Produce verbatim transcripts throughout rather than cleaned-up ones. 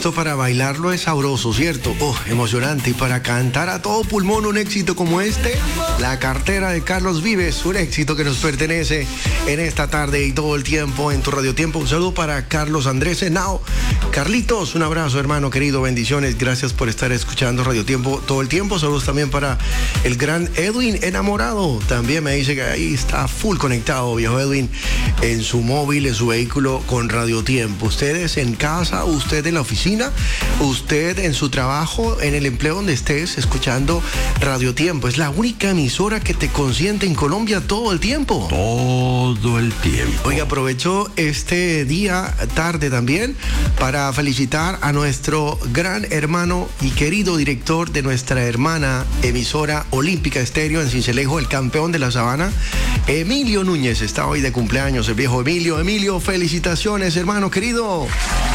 esto para bailarlo es sabroso, ¿cierto? Oh, emocionante. Y para cantar a todo pulmón un éxito como este, La Cartera de Carlos Vives, un éxito que nos pertenece en esta tarde y todo el tiempo en tu Radio Tiempo. Un saludo para Carlos Andrés Henao. Carlitos, un abrazo, hermano querido, bendiciones. Gracias por estar escuchando Radio Tiempo todo el tiempo. Saludos también para el gran Edwin Enamorado. También me dice que ahí está full conectado, viejo Edwin, en su móvil, en su vehículo con Radio Tiempo. Ustedes en casa, usted en la oficina, usted en su trabajo, en el empleo donde estés, escuchando Radio Tiempo. Es la única emisora que te consiente en Colombia todo el tiempo. Todo el tiempo. Oiga, aprovecho este día, tarde también, para felicitar a nuestro gran hermano y querido director de nuestra hermana emisora Olímpica Estéreo en Sincelejo, el campeón de la Sabana, Emilio Núñez. Está hoy de cumpleaños el viejo Emilio. Emilio, felicitaciones, hermano querido.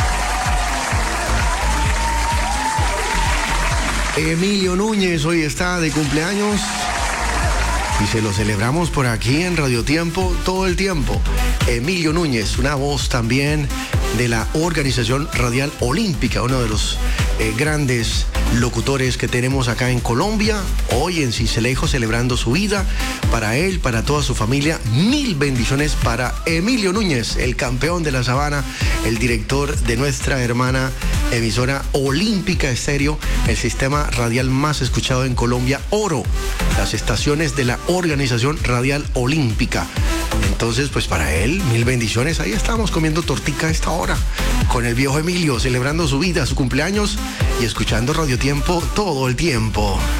Emilio Núñez hoy está de cumpleaños y se lo celebramos por aquí en Radio Tiempo todo el tiempo. Emilio Núñez, una voz también de la Organización Radial Olímpica, uno de los eh, grandes locutores que tenemos acá en Colombia, hoy en Sincelejo celebrando su vida. Para él, para toda su familia, mil bendiciones para Emilio Núñez, el campeón de la Sabana, el director de nuestra hermana emisora Olímpica Estéreo, el sistema radial más escuchado en Colombia, Oro, las estaciones de la Organización Radial Olímpica. Entonces, pues para él, mil bendiciones. Ahí estamos comiendo tortica a esta hora con el viejo Emilio, celebrando su vida, su cumpleaños y escuchando Radio Tiempo todo el tiempo.